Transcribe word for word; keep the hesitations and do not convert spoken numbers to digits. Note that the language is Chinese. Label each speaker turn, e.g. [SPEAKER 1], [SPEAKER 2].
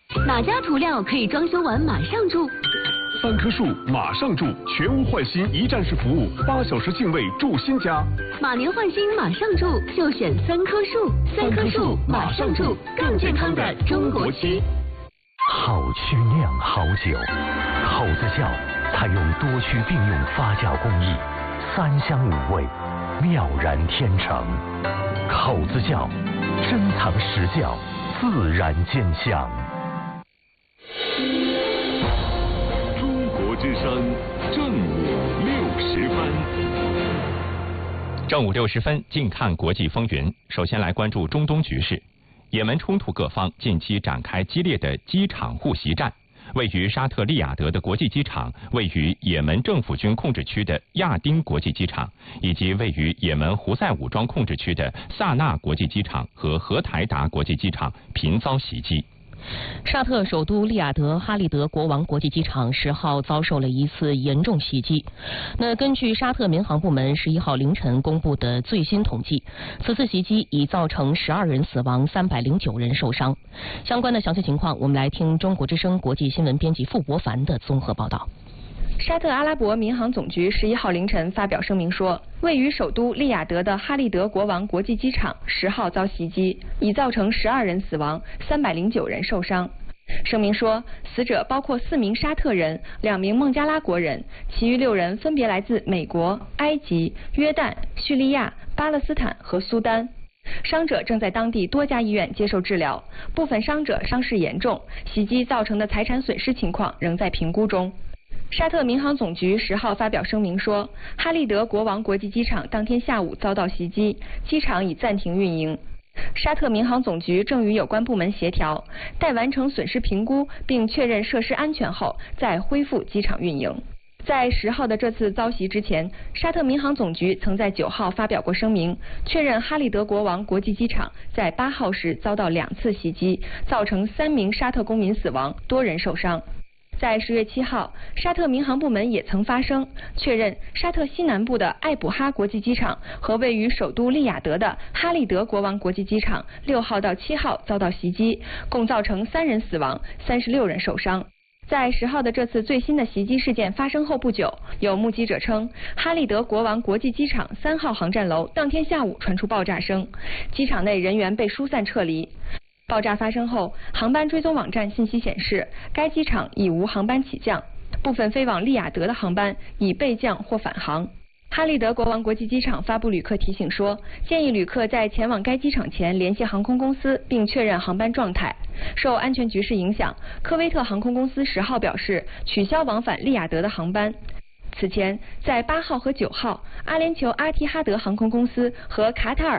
[SPEAKER 1] 哪家涂料可以装修完马上住？
[SPEAKER 2] 三棵树马上住，全屋换新一站式服务，八小时净位住新家。
[SPEAKER 1] 马年换新马上住，就选三棵树。三棵树马上住，更健康的中国区。
[SPEAKER 3] 好曲酿好酒，口子窖采用多区并用发酵工艺，三香五味，妙然天成。口子窖，珍藏实窖，自然见香。
[SPEAKER 4] 中国之声，正午六十分。
[SPEAKER 5] 正午六十分，近看国际风云。首先来关注中东局势。也门冲突各方近期展开激烈的机场互袭战。位于沙特利雅得的国际机场，位于也门政府军控制区的亚丁国际机场，以及位于也门胡塞武装控制区的萨那国际机场和荷台达国际机场频遭袭击。
[SPEAKER 6] 沙特首都利雅得哈利德国王国际机场十号遭受了一次严重袭击。那根据沙特民航部门十一号凌晨公布的最新统计，此次袭击已造成十二人死亡，三百零九人受伤。相关的详细情况，我们来听中国之声国际新闻编辑傅博凡的综合报道。
[SPEAKER 7] 沙特阿拉伯民航总局十一号凌晨发表声明说，位于首都利雅得的哈利德国王国际机场十号遭袭击，已造成十二人死亡，三百零九人受伤。声明说，死者包括四名沙特人、两名孟加拉国人，其余六人分别来自美国、埃及、约旦、叙利亚、巴勒斯坦和苏丹。伤者正在当地多家医院接受治疗，部分伤者伤势严重，袭击造成的财产损失情况仍在评估中。沙特民航总局十号发表声明说，哈利德国王国际机场当天下午遭到袭击，机场已暂停运营。沙特民航总局正与有关部门协调，待完成损失评估并确认设施安全后，再恢复机场运营。在十号的这次遭袭之前，沙特民航总局曾在九号发表过声明，确认哈利德国王国际机场在八号时遭到两次袭击，造成三名沙特公民死亡，多人受伤。在十月七号，沙特民航部门也曾发声，确认沙特西南部的艾卜哈国际机场和位于首都利雅得的哈利德国王国际机场六号到七号遭到袭击，共造成三人死亡，三十六人受伤。在十号的这次最新的袭击事件发生后不久，有目击者称，哈利德国王国际机场三号航站楼当天下午传出爆炸声，机场内人员被疏散撤离。爆炸发生后，航班追踪网站信息显示，该机场已无航班起降，部分飞往利雅得的航班已备降或返航。哈利德国王国际机场发布旅客提醒说，建议旅客在前往该机场前联系航空公司并确认航班状态。受安全局势影响，科威特航空公司十号表示取消往返利雅得的航班。此前，在八号和九号，阿联酋阿提哈德航空公司和卡塔尔